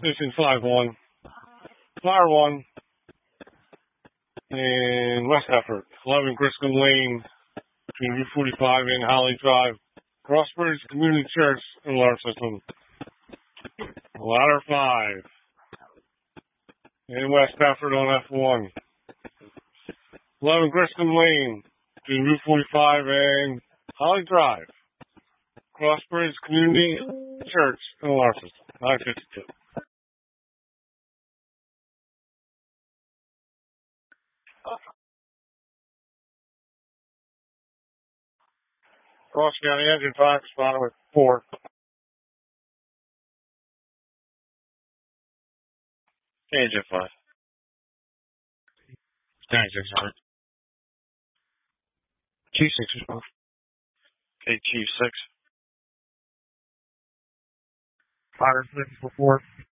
Station 5-1, Fire 1, and West Effort, 11 Griscom Lane, between Route 45 and Holly Drive, Crossbridge Community Church alarm system. Ladder 5, and West Effort on F1, 11 Griscom Lane, between Route 45 and Holly Drive, Crossbridge Community Church alarm system. 952. Cross County Engine 5 responding with 4. Engine 5. Thanks, Sergeant. Chief 6 respond. Okay, Chief 6. Fire 6 for 4.